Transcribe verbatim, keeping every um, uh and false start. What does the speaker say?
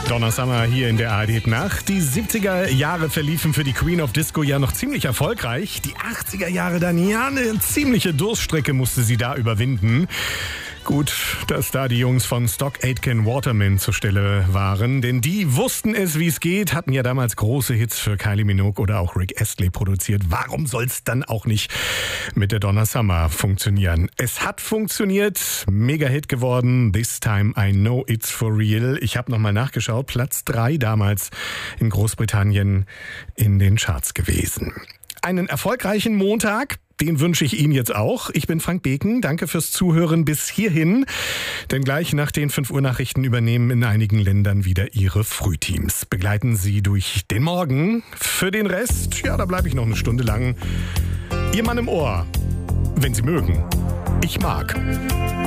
Donna Summer hier in der A R D-Nacht. Die siebziger Jahre verliefen für die Queen of Disco ja noch ziemlich erfolgreich. Die achtziger Jahre dann, ja, eine ziemliche Durststrecke musste sie da überwinden. Gut, dass da die Jungs von Stock Aitken Waterman zur Stelle waren, denn die wussten es, wie es geht, hatten ja damals große Hits für Kylie Minogue oder auch Rick Astley produziert. Warum soll es dann auch nicht mit der Donna Summer funktionieren? Es hat funktioniert, Mega-Hit geworden, This Time I Know It's For Real. Ich habe nochmal nachgeschaut, Platz drei damals in Großbritannien in den Charts gewesen. Einen erfolgreichen Montag. Den wünsche ich Ihnen jetzt auch. Ich bin Frank Beken. Danke fürs Zuhören bis hierhin. Denn gleich nach den fünf Uhr Nachrichten übernehmen in einigen Ländern wieder Ihre Frühteams. Begleiten Sie durch den Morgen. Für den Rest, ja, da bleibe ich noch eine Stunde lang. Ihr Mann im Ohr. Wenn Sie mögen. Ich mag.